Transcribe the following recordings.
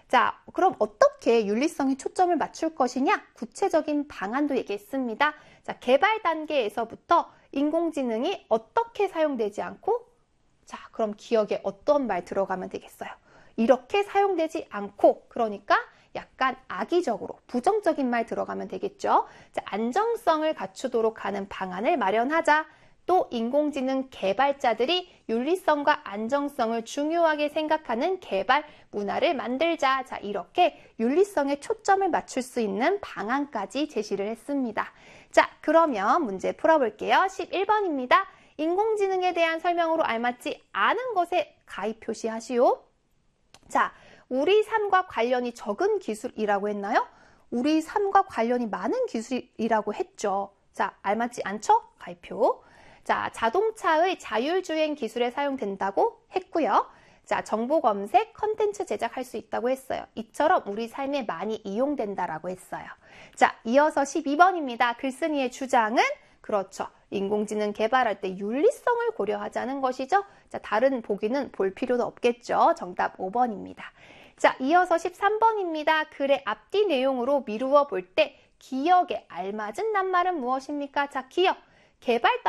자, 그럼 어떻게 윤리성에 초점을 맞출 것이냐? 구체적인 방안도 얘기했습니다. 자, 개발 단계에서부터 인공지능이 어떻게 사용되지 않고, 자, 그럼 기억에 어떤 말 들어가면 되겠어요? 이렇게 사용되지 않고, 그러니까 약간 악의적으로 부정적인 말 들어가면 되겠죠. 자, 안정성을 갖추도록 하는 방안을 마련하자. 또 인공지능 개발자들이 윤리성과 안정성을 중요하게 생각하는 개발 문화를 만들자. 자, 이렇게 윤리성에 초점을 맞출 수 있는 방안까지 제시를 했습니다. 자, 그러면 문제 풀어볼게요. 11번입니다. 인공지능에 대한 설명으로 알맞지 않은 것에 가입 표시하시오. 자, 우리 삶과 관련이 적은 기술이라고 했나요? 우리 삶과 관련이 많은 기술이라고 했죠. 자, 알맞지 않죠? 가입표. 자, 자동차의 자율주행 기술에 사용된다고 했고요. 자, 정보 검색, 컨텐츠 제작할 수 있다고 했어요. 이처럼 우리 삶에 많이 이용된다라고 했어요. 자, 이어서 12번입니다. 글쓴이의 주장은 그렇죠. 인공지능 개발할 때 윤리성을 고려하자는 것이죠. 자, 다른 보기는 볼 필요도 없겠죠. 정답 5번입니다. 자, 이어서 13번입니다. 글의 앞뒤 내용으로 미루어 볼 때 기억에 알맞은 낱말은 무엇입니까? 자, 기억. 개발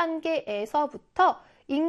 단계에서부터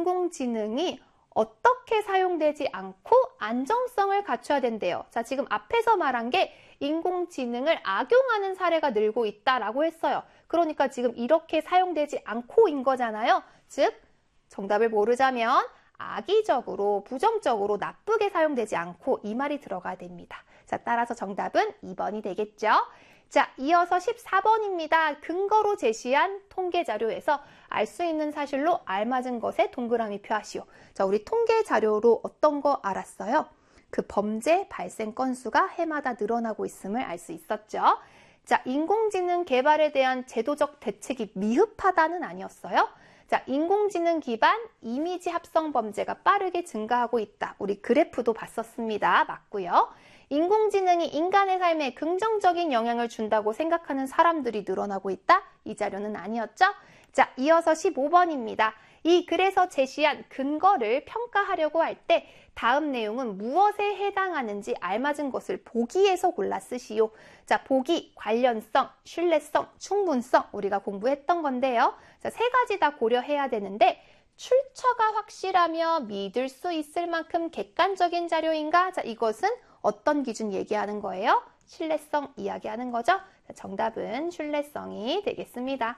인공지능이 어떻게 사용되지 않고 안정성을 갖춰야 된대요. 자, 지금 앞에서 말한 게 인공지능을 악용하는 사례가 늘고 있다라고 했어요. 그러니까 지금 이렇게 사용되지 않고인 거잖아요. 즉, 정답을 모르자면 악의적으로, 부정적으로, 나쁘게 사용되지 않고 이 말이 들어가야 됩니다. 자, 따라서 정답은 2번이 되겠죠. 자, 이어서 14번입니다. 근거로 제시한 통계 자료에서 알 수 있는 사실로 알맞은 것에 동그라미 표하시오. 자, 우리 통계 자료로 어떤 거 알았어요? 그 범죄 발생 건수가 해마다 늘어나고 있음을 알 수 있었죠. 자, 인공지능 개발에 대한 제도적 대책이 미흡하다는 아니었어요. 자, 인공지능 기반 이미지 합성 범죄가 빠르게 증가하고 있다. 우리 그래프도 봤었습니다. 맞고요. 인공지능이 인간의 삶에 긍정적인 영향을 준다고 생각하는 사람들이 늘어나고 있다? 이 자료는 아니었죠? 자, 이어서 15번입니다. 이 글에서 제시한 근거를 평가하려고 할 때 다음 내용은 무엇에 해당하는지 알맞은 것을 보기에서 골라 쓰시오. 자, 보기, 관련성, 신뢰성, 충분성 우리가 공부했던 건데요. 자, 세 가지 다 고려해야 되는데 출처가 확실하며 믿을 수 있을 만큼 객관적인 자료인가? 자, 이것은 어떤 기준 얘기하는 거예요? 신뢰성 이야기하는 거죠? 자, 정답은 신뢰성이 되겠습니다.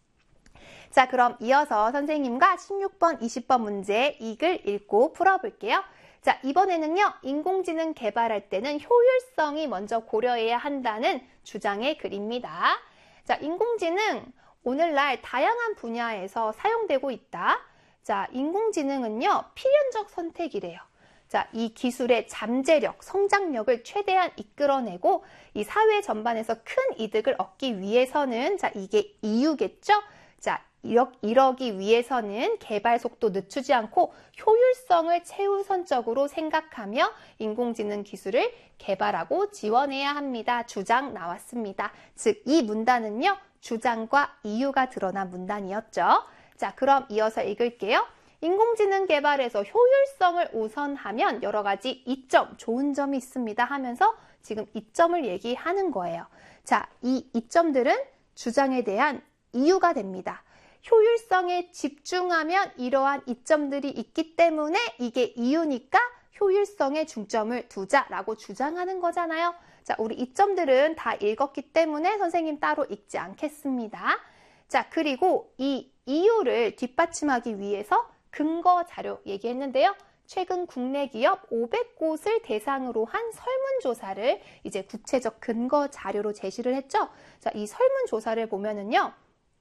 자, 그럼 이어서 선생님과 16번, 20번 문제 이 글 읽고 풀어볼게요. 자, 이번에는요, 인공지능 개발할 때는 효율성이 먼저 고려해야 한다는 주장의 글입니다. 자, 인공지능 오늘날 다양한 분야에서 사용되고 있다. 자, 인공지능은요, 필연적 선택이래요. 자, 이 기술의 잠재력, 성장력을 최대한 이끌어내고 이 사회 전반에서 큰 이득을 얻기 위해서는, 자, 이게 이유겠죠? 자, 이러기 위해서는 개발 속도 늦추지 않고 효율성을 최우선적으로 생각하며 인공지능 기술을 개발하고 지원해야 합니다. 주장 나왔습니다. 즉, 이 문단은요, 주장과 이유가 드러난 문단이었죠. 자, 그럼 이어서 읽을게요. 인공지능 개발에서 효율성을 우선하면 여러 가지 이점, 좋은 점이 있습니다 하면서 지금 이점을 얘기하는 거예요. 자, 이 이점들은 주장에 대한 이유가 됩니다. 효율성에 집중하면 이러한 이점들이 있기 때문에 이게 이유니까 효율성에 중점을 두자라고 주장하는 거잖아요. 자, 우리 이점들은 다 읽었기 때문에 선생님 따로 읽지 않겠습니다. 자, 그리고 이 이유를 뒷받침하기 위해서 근거 자료 얘기했는데요. 최근 국내 기업 500곳을 대상으로 한 설문조사를 이제 구체적 근거 자료로 제시를 했죠. 자, 이 설문조사를 보면은요.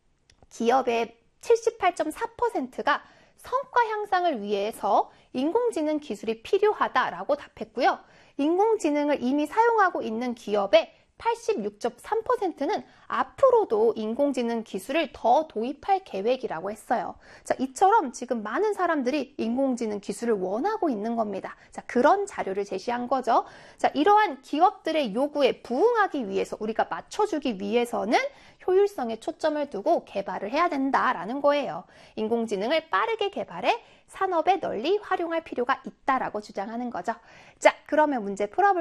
기업의 78.4%가 성과 향상을 위해서 인공지능 기술이 필요하다라고 답했고요. 인공지능을 이미 사용하고 있는 기업의 86.3%는 앞으로도 인공지능 기술을 더 도입할 계획이라고 했어요. 자, 이처럼 지금 많은 사람들이 인공지능 기술을 원하고 있는 겁니다. 자, 그런 자료를 제시한 거죠. 자, 이러한 기업들의 요구에 부응하기 위해서 우리가 맞춰주기 위해서는 효율성에 초점을 두고 개발을 해야 된다라는 거예요. 인공지능을 빠르게 개발해 산업에 널리 활용할 필요가 있다라고 주장하는 거죠. 자, 그러면 문제 풀어볼게요.